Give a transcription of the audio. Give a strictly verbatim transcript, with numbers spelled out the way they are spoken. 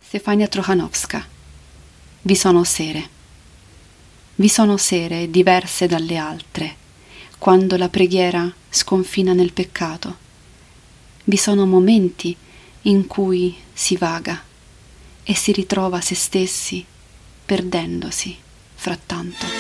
Stefania Trochanowska. Vi sono sere. Vi sono sere diverse dalle altre, quando la preghiera sconfina nel peccato. Vi sono momenti in cui si vaga e si ritrova se stessi, perdendosi frattanto.